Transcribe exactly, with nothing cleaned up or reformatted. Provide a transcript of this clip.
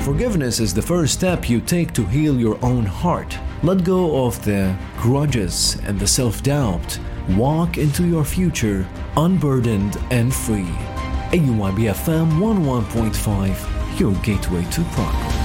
Forgiveness is the first step you take to heal your own heart. Let go of the grudges and the self-doubt. Walk into your future unburdened and free. A U I B F M one oh one point five, your gateway to progress.